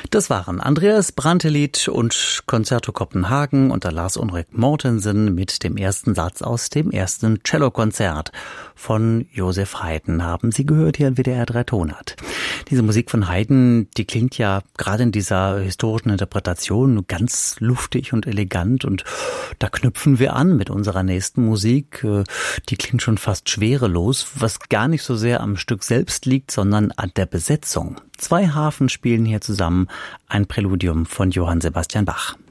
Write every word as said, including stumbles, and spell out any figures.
Das waren Andreas Brandtelied und Concerto Kopenhagen unter Lars Ulrik Mortensen mit dem ersten Satz aus dem ersten Cellokonzert von Joseph Haydn. Haben Sie gehört hier in W D R drei Tonart. Diese Musik von Haydn, die klingt ja gerade in dieser historischen Interpretation ganz luftig und elegant, und da knüpfen wir an mit unserer nächsten Musik. Die klingt schon fast schwerelos, was gar nicht so sehr am Stück selbst liegt, sondern an der Besetzung. Zwei Harfen spielen hier zusammen, ein Präludium von Johann Sebastian Bach.